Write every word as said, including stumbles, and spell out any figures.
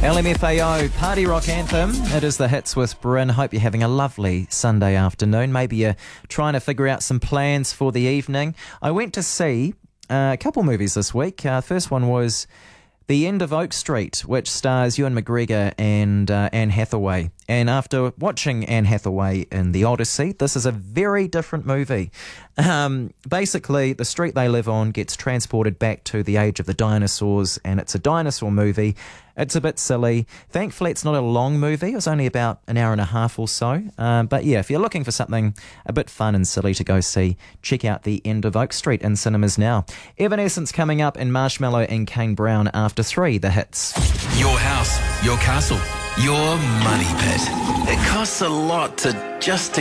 L M F A O Party Rock Anthem. It is the hits with Bryn. Hope you're having a lovely Sunday afternoon. Maybe you're trying to figure out some plans for the evening. I went to see uh, a couple movies this week. Uh, first one was The End of Oak Street, which stars Ewan McGregor and uh, Anne Hathaway. And after watching Anne Hathaway in The Odyssey, this is a very different movie. Um, basically, the street they live on gets transported back to the age of the dinosaurs, and it's a dinosaur movie. It's a bit silly. Thankfully, it's not a long movie. It was only about an hour and a half or so. Um, but yeah, if you're looking for something a bit fun and silly to go see, check out The End of Oak Street in cinemas now. Evanescence coming up, in Marshmallow and Kane Brown after three, the hits. Your house, your castle, your money pit. It costs a lot to just to